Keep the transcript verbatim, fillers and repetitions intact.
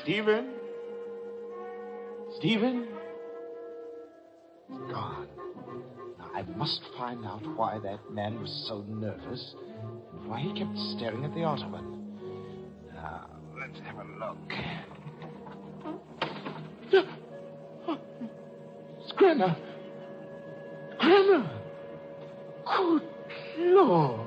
Stephen? Stephen? Gone. Now, I must find out why that man was so nervous and why he kept staring at the ottoman. Now, let's have a look. Scranner! Scranner! Good Lord!